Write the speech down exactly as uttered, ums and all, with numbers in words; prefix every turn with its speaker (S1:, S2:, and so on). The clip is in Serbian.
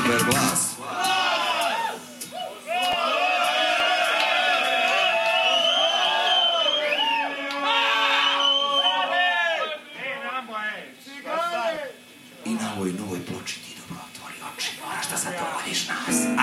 S1: super glas. I na ovoj novoj ploči ti dobro otvori oči. Moraš da zadovoljiš nas.